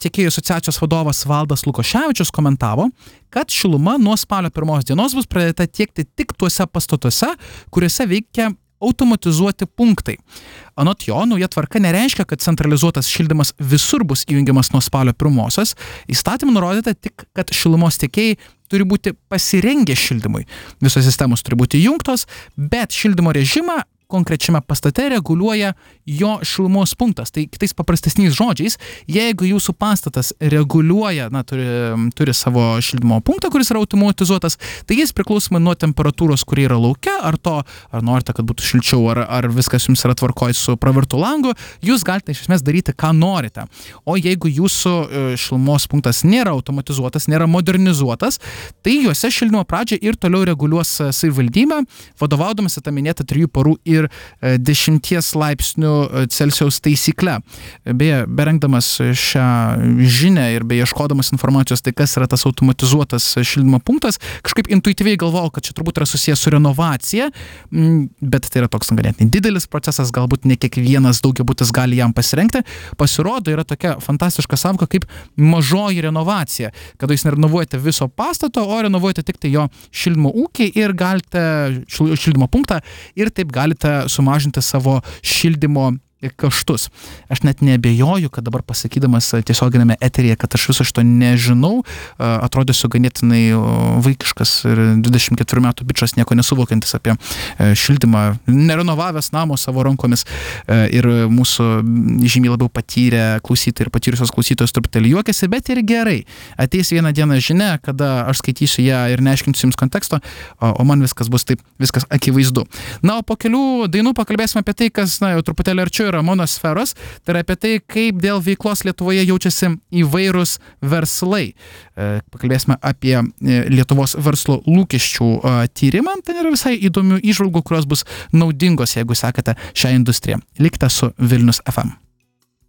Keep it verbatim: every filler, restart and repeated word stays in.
tiekėjų asociacijos vadovas Valdas Lukoševičius komentavo, kad šiluma nuo spalio pirmos dienos bus pradėta tiekti tik tuose pastatuose, kuriuose veikia automatizuoti punktai. Anot jo, nauja tvarka nereiškia, kad centralizuotas šildymas visur bus įjungiamas nuo spalio pirmosios. Įstatymų nurodyta tik, kad šilumos tiekėjai turi būti pasirengę šildymui. Visos sistemos turi būti įjungtos, bet šildymo režimą konkrečiame pastate reguliuoja jo šilumos punktas. Tai kitais paprastesniais žodžiais, jeigu jūsų pastatas reguliuoja, na, turi, turi savo šildymo punktą, kuris yra automatizuotas, tai jis priklausomai nuo temperatūros, kuri yra lauke, ar to, ar norite, kad būtų šilčiau, ar, ar viskas jums yra tvarkoj su pravertu langu, jūs galite iš esmės daryti, ką norite. O jeigu jūsų šilumos punktas nėra automatizuotas, nėra modernizuotas, tai juose šildymo pradžią ir toliau reguliuos savivaldybė, vadovaudamasi tą minėtą trijų parų ir dešimties laipsnių Celsijaus taisykle. Beje, berengdamas šią žinią ir beieškodamas informacijos, tai kas yra tas automatizuotas šildymo punktas, kažkaip intuityviai galvojau, kad čia turbūt yra susijęs su renovacija, bet tai yra toks ganėtinai didelis procesas, galbūt ne kiekvienas daugiabutis gali jam pasirengti. Pasirodo, yra tokia fantastiška sąvoka kaip mažoji renovacija, kada jūs nerenovuojate viso pastato, o renovuojate tik tai jo šildymo ūkį ir galite šildymo punktą ir taip galite sumažinti savo šildymo kaštus. Aš net neabejoju, kad dabar pasakydamas tiesioginėme eteryje, kad aš viso šito nežinau, atrodysiu ganėtinai vaikiškas ir dvidešimt ketverių metų bičas, nieko nesuvokiantis apie šildymą, nerenovavęs namo savo rankomis, ir mūsų žymiai labiau patyrę klausytojai ir patyrusios klausytojos truputėlį juokiasi, bet ir gerai. Ateis vieną dieną žinia, kada aš skaitysiu ją ir neaiškinsiu jums konteksto, o man viskas bus taip, viskas akivaizdu. Na, o po kelių dainų pakalbėsime apie tai, kas, na, jau truputėlį arčiau yra mano sferos, tai yra apie tai, kaip dėl veiklos Lietuvoje jaučiasi įvairūs verslai. Pakalbėsime apie Lietuvos verslo lūkesčių tyrimą. Ten yra visai įdomių įžvalgų, kurios bus naudingos, jeigu sekate šią industriją. Likite su Vilnius F M.